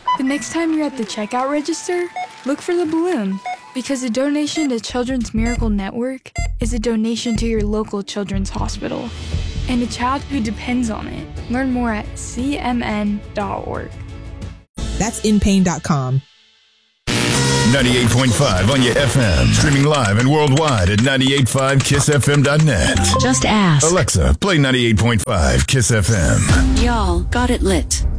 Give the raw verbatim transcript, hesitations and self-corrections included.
The next time you're at the checkout register, look for the balloon. Because a donation to Children's Miracle Network is a donation to your local children's hospital and a child who depends on it. Learn more at c m n dot org. That's in pain dot com. ninety-eight point five on your F M. Streaming live and worldwide at ninety-eight point five kiss f m dot net. Just ask. Alexa, play ninety-eight point five Kiss F M. Y'all got it lit.